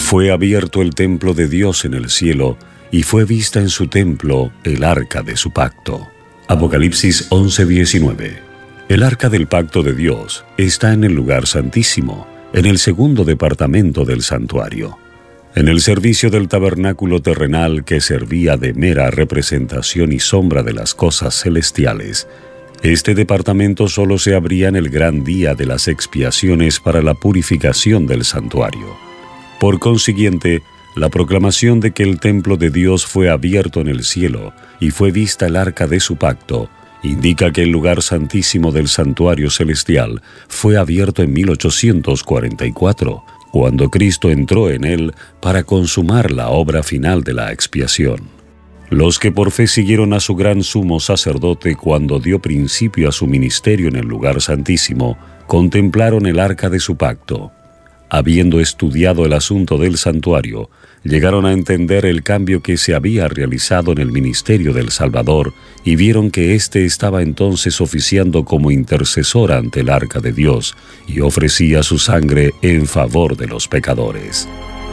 Fue abierto el templo de Dios en el cielo, y fue vista en su templo el arca de su pacto. Apocalipsis 11:19. El arca del pacto de Dios está en el lugar santísimo, en el segundo departamento del santuario. En el servicio del tabernáculo terrenal, que servía de mera representación y sombra de las cosas celestiales, este departamento solo se abría en el gran día de las expiaciones para la purificación del santuario. Por consiguiente, la proclamación de que el templo de Dios fue abierto en el cielo y fue vista el arca de su pacto indica que el lugar santísimo del santuario celestial fue abierto en 1844, cuando Cristo entró en él para consumar la obra final de la expiación. Los que por fe siguieron a su gran sumo sacerdote cuando dio principio a su ministerio en el lugar santísimo, contemplaron el arca de su pacto. Habiendo estudiado el asunto del santuario, llegaron a entender el cambio que se había realizado en el ministerio del Salvador y vieron que éste estaba entonces oficiando como intercesor ante el arca de Dios y ofrecía su sangre en favor de los pecadores.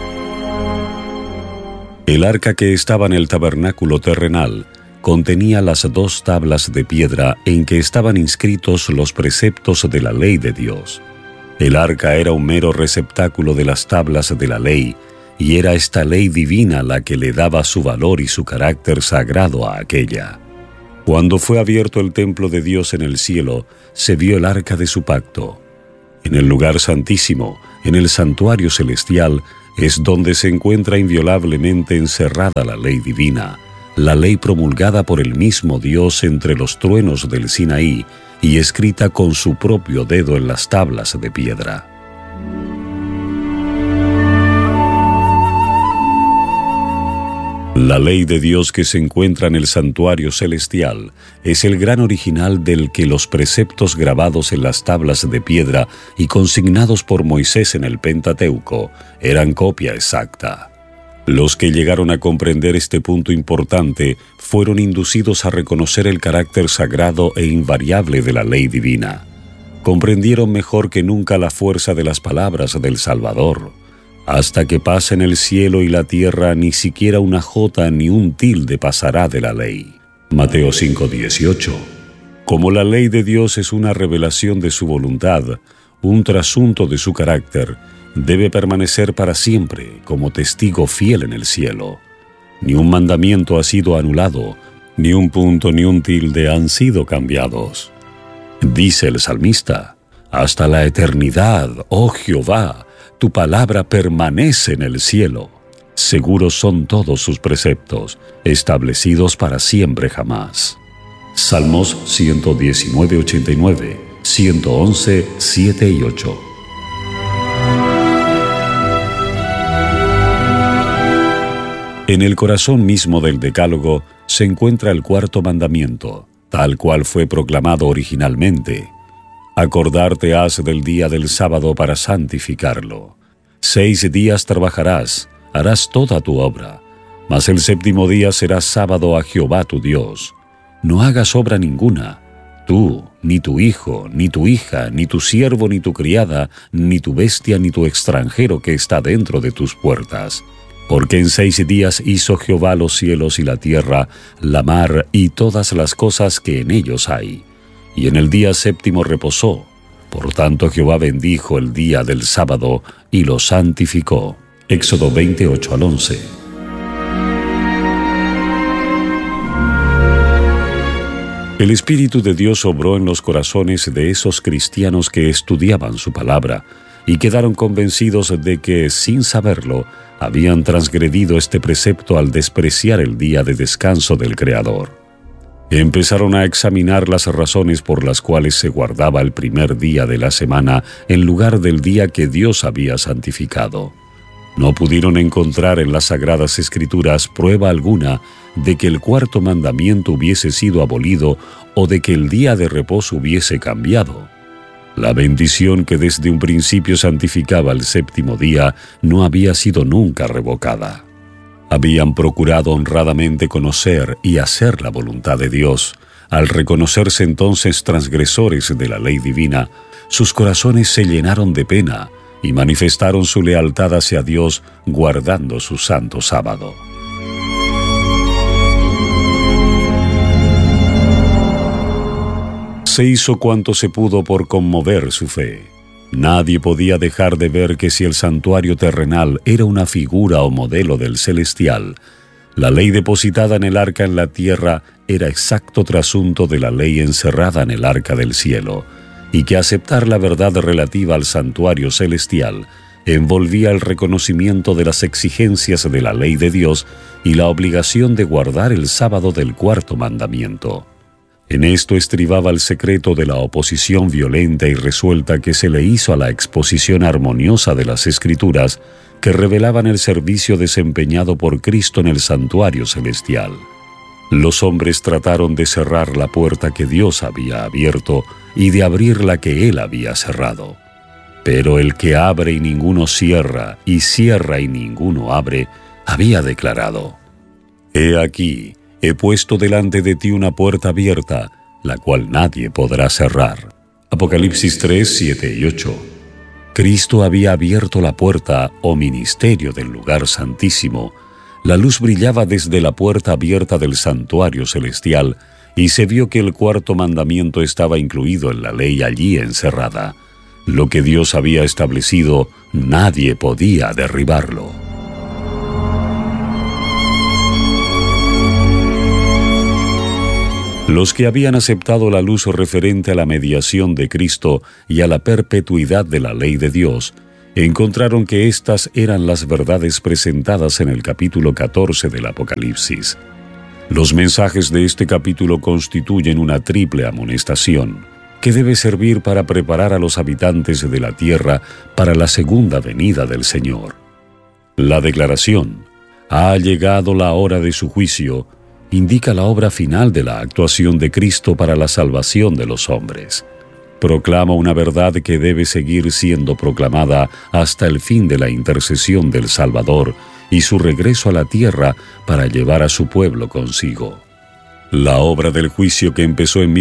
El arca que estaba en el tabernáculo terrenal contenía las 2 tablas de piedra en que estaban inscritos los preceptos de la ley de Dios. El arca era un mero receptáculo de las tablas de la ley, y era esta ley divina la que le daba su valor y su carácter sagrado a aquella. Cuando fue abierto el templo de Dios en el cielo, se vio el arca de su pacto. En el lugar santísimo, en el santuario celestial, es donde se encuentra inviolablemente encerrada la ley divina, la ley promulgada por el mismo Dios entre los truenos del Sinaí y escrita con su propio dedo en las tablas de piedra. La ley de Dios que se encuentra en el santuario celestial es el gran original del que los preceptos grabados en las tablas de piedra y consignados por Moisés en el Pentateuco eran copia exacta. Los que llegaron a comprender este punto importante fueron inducidos a reconocer el carácter sagrado e invariable de la ley divina. Comprendieron mejor que nunca la fuerza de las palabras del Salvador. Hasta que pasen el cielo y la tierra, ni siquiera una jota ni un tilde pasará de la ley. Mateo 5:18. Como la ley de Dios es una revelación de su voluntad, un trasunto de su carácter, debe permanecer para siempre como testigo fiel en el cielo. Ni un mandamiento ha sido anulado, ni un punto ni un tilde han sido cambiados. Dice el salmista: hasta la eternidad, oh Jehová, tu palabra permanece en el cielo. Seguros son todos sus preceptos, establecidos para siempre jamás. Salmos 119:89, 111, 7 y 8. En el corazón mismo del Decálogo se encuentra el 4º mandamiento, tal cual fue proclamado originalmente. Acordarte has del día del sábado para santificarlo. 6 días trabajarás, harás toda tu obra, mas el 7º día será sábado a Jehová tu Dios. No hagas obra ninguna, tú, ni tu hijo, ni tu hija, ni tu siervo, ni tu criada, ni tu bestia, ni tu extranjero que está dentro de tus puertas. Porque en 6 días hizo Jehová los cielos y la tierra, la mar y todas las cosas que en ellos hay. Y en el día 7º reposó. Por tanto Jehová bendijo el día del sábado y lo santificó. Éxodo 28 al 11. El Espíritu de Dios obró en los corazones de esos cristianos que estudiaban su palabra y quedaron convencidos de que, sin saberlo, habían transgredido este precepto al despreciar el día de descanso del Creador. Empezaron a examinar las razones por las cuales se guardaba el primer día de la semana en lugar del día que Dios había santificado. No pudieron encontrar en las Sagradas Escrituras prueba alguna de que el 4º mandamiento hubiese sido abolido o de que el día de reposo hubiese cambiado. La bendición que desde un principio santificaba el 7º día no había sido nunca revocada. Habían procurado honradamente conocer y hacer la voluntad de Dios. Al reconocerse entonces transgresores de la ley divina, sus corazones se llenaron de pena y manifestaron su lealtad hacia Dios guardando su santo sábado. Se hizo cuanto se pudo por conmover su fe. Nadie podía dejar de ver que si el santuario terrenal era una figura o modelo del celestial, la ley depositada en el arca en la tierra era exacto trasunto de la ley encerrada en el arca del cielo, y que aceptar la verdad relativa al santuario celestial envolvía el reconocimiento de las exigencias de la ley de Dios y la obligación de guardar el sábado del cuarto mandamiento. En esto estribaba el secreto de la oposición violenta y resuelta que se le hizo a la exposición armoniosa de las Escrituras que revelaban el servicio desempeñado por Cristo en el santuario celestial. Los hombres trataron de cerrar la puerta que Dios había abierto y de abrir la que Él había cerrado. Pero el que abre y ninguno cierra, y cierra y ninguno abre, había declarado: «He aquí, he puesto delante de ti una puerta abierta, la cual nadie podrá cerrar». Apocalipsis 3, 7 y 8. Cristo había abierto la puerta o ministerio del lugar santísimo. La luz brillaba desde la puerta abierta del santuario celestial y se vio que el cuarto mandamiento estaba incluido en la ley allí encerrada. Lo que Dios había establecido, nadie podía derribarlo. Los que habían aceptado la luz referente a la mediación de Cristo y a la perpetuidad de la ley de Dios, encontraron que estas eran las verdades presentadas en el capítulo 14 del Apocalipsis. Los mensajes de este capítulo constituyen una triple amonestación que debe servir para preparar a los habitantes de la tierra para la segunda venida del Señor. La declaración, «Ha llegado la hora de su juicio», indica la obra final de la actuación de Cristo para la salvación de los hombres. Proclama una verdad que debe seguir siendo proclamada hasta el fin de la intercesión del Salvador y su regreso a la tierra para llevar a su pueblo consigo. La obra del juicio que empezó en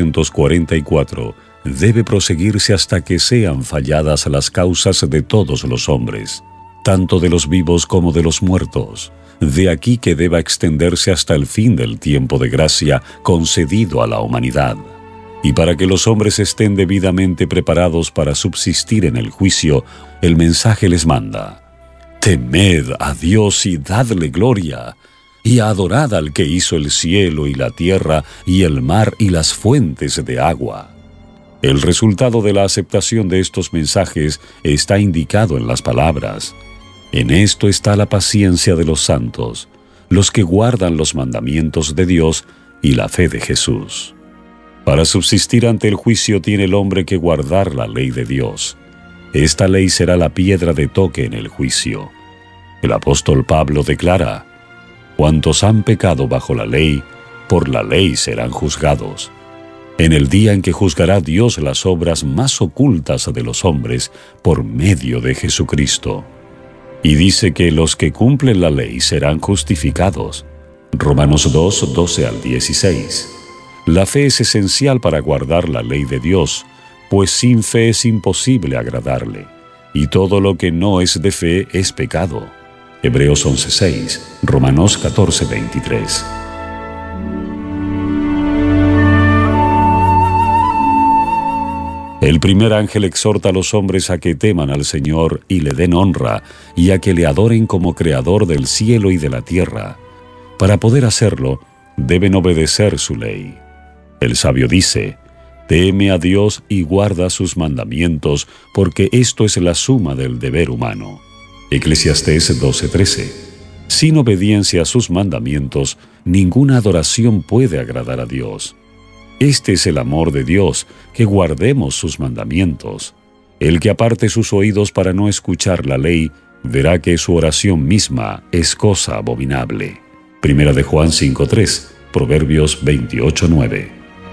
1844 debe proseguirse hasta que sean falladas las causas de todos los hombres, tanto de los vivos como de los muertos. De aquí que deba extenderse hasta el fin del tiempo de gracia concedido a la humanidad. Y para que los hombres estén debidamente preparados para subsistir en el juicio, el mensaje les manda: «Temed a Dios y dadle gloria, y adorad al que hizo el cielo y la tierra y el mar y las fuentes de agua». El resultado de la aceptación de estos mensajes está indicado en las palabras: «En esto está la paciencia de los santos, los que guardan los mandamientos de Dios y la fe de Jesús». Para subsistir ante el juicio tiene el hombre que guardar la ley de Dios. Esta ley será la piedra de toque en el juicio. El apóstol Pablo declara: «Cuantos han pecado bajo la ley, por la ley serán juzgados. En el día en que juzgará Dios las obras más ocultas de los hombres por medio de Jesucristo». Y dice que los que cumplen la ley serán justificados. Romanos 2, 12 al 16. La fe es esencial para guardar la ley de Dios, pues sin fe es imposible agradarle, y todo lo que no es de fe es pecado. Hebreos 11, 6, Romanos 14, 23. El primer ángel exhorta a los hombres a que teman al Señor y le den honra, y a que le adoren como creador del cielo y de la tierra. Para poder hacerlo, deben obedecer su ley. El sabio dice: «Teme a Dios y guarda sus mandamientos, porque esto es la suma del deber humano». Eclesiastés 12:13. Sin obediencia a sus mandamientos, ninguna adoración puede agradar a Dios. Este es el amor de Dios, que guardemos sus mandamientos. El que aparte sus oídos para no escuchar la ley, verá que su oración misma es cosa abominable. Primera de Juan 5:3, Proverbios 28:9.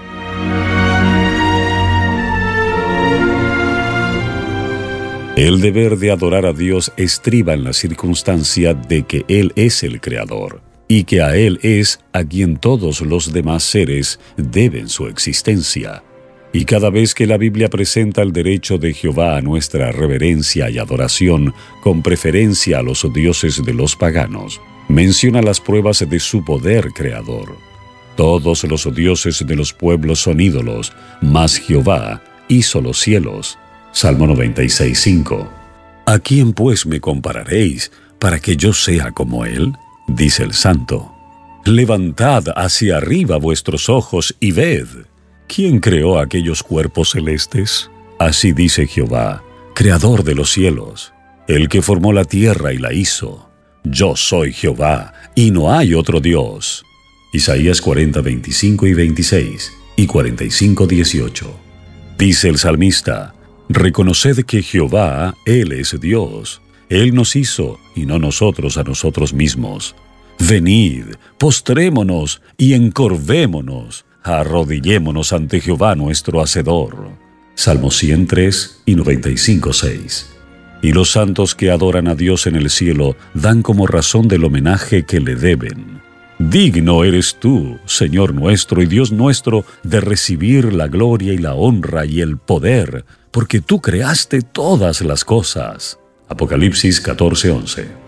El deber de adorar a Dios estriba en la circunstancia de que Él es el Creador, y que a Él es a quien todos los demás seres deben su existencia. Y cada vez que la Biblia presenta el derecho de Jehová a nuestra reverencia y adoración, con preferencia a los dioses de los paganos, menciona las pruebas de su poder creador. Todos los dioses de los pueblos son ídolos, mas Jehová hizo los cielos. Salmo 96:5. ¿A quién pues me compararéis para que yo sea como él? Dice el Santo. Levantad hacia arriba vuestros ojos y ved. ¿Quién creó aquellos cuerpos celestes? Así dice Jehová, creador de los cielos, el que formó la tierra y la hizo. Yo soy Jehová, y no hay otro Dios. Isaías 40, 25 y 26, y 45, 18. Dice el salmista, reconoced que Jehová, Él es Dios. Él nos hizo, y no nosotros a nosotros mismos. Venid, postrémonos y encorvémonos. Arrodillémonos ante Jehová nuestro Hacedor. Salmo 103 y 95:6. Y los santos que adoran a Dios en el cielo dan como razón del homenaje que le deben. Digno eres tú, Señor nuestro y Dios nuestro, de recibir la gloria y la honra y el poder, porque tú creaste todas las cosas. Apocalipsis 14:11.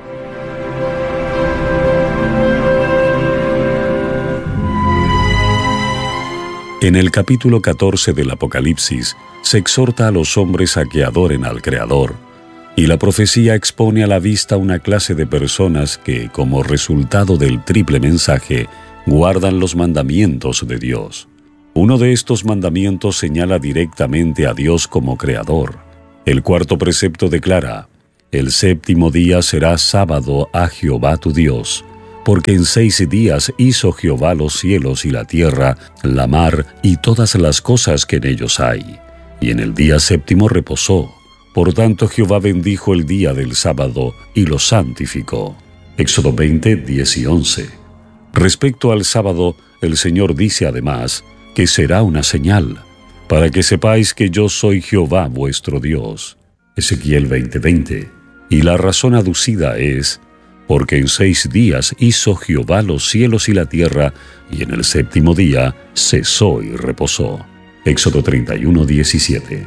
En el capítulo 14 del Apocalipsis se exhorta a los hombres a que adoren al Creador, y la profecía expone a la vista una clase de personas que, como resultado del triple mensaje, guardan los mandamientos de Dios. Uno de estos mandamientos señala directamente a Dios como Creador. El cuarto precepto declara, el séptimo día será sábado a Jehová tu Dios, porque en 6 días hizo Jehová los cielos y la tierra, la mar y todas las cosas que en ellos hay. Y en el día séptimo reposó. Por tanto Jehová bendijo el día del sábado y lo santificó. Éxodo 20, 10 y 11. Respecto al sábado, el Señor dice además que será una señal, para que sepáis que yo soy Jehová vuestro Dios. Ezequiel 20, 20. Y la razón aducida es, porque en 6 días hizo Jehová los cielos y la tierra, y en el séptimo día cesó y reposó. Éxodo 31, 17.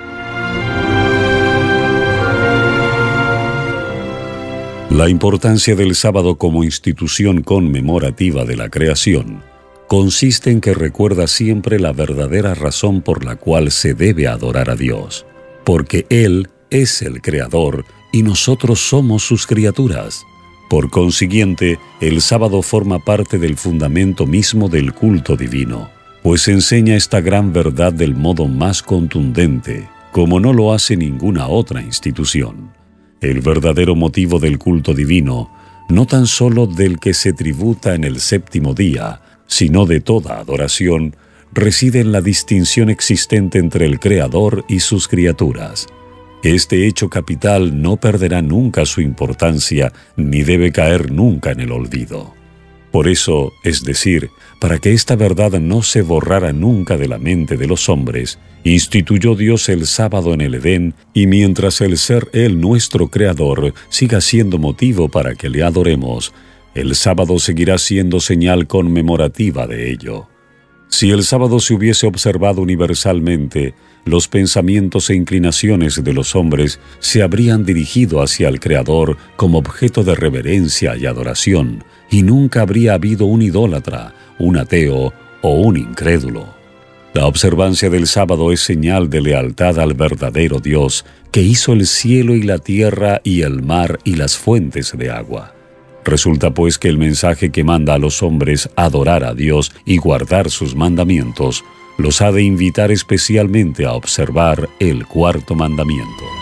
La importancia del sábado como institución conmemorativa de la creación consiste en que recuerda siempre la verdadera razón por la cual se debe adorar a Dios, porque Él es el Creador y nosotros somos sus criaturas. Por consiguiente, el sábado forma parte del fundamento mismo del culto divino, pues enseña esta gran verdad del modo más contundente, como no lo hace ninguna otra institución. El verdadero motivo del culto divino, no tan solo del que se tributa en el séptimo día, sino de toda adoración, reside en la distinción existente entre el Creador y sus criaturas. Este hecho capital no perderá nunca su importancia ni debe caer nunca en el olvido. Por eso, es decir, para que esta verdad no se borrara nunca de la mente de los hombres, instituyó Dios el sábado en el Edén, y mientras el ser Él nuestro Creador siga siendo motivo para que le adoremos, el sábado seguirá siendo señal conmemorativa de ello. Si el sábado se hubiese observado universalmente, los pensamientos e inclinaciones de los hombres se habrían dirigido hacia el Creador como objeto de reverencia y adoración, y nunca habría habido un idólatra, un ateo o un incrédulo. La observancia del sábado es señal de lealtad al verdadero Dios, que hizo el cielo y la tierra y el mar y las fuentes de agua. Resulta pues que el mensaje que manda a los hombres adorar a Dios y guardar sus mandamientos los ha de invitar especialmente a observar el cuarto mandamiento.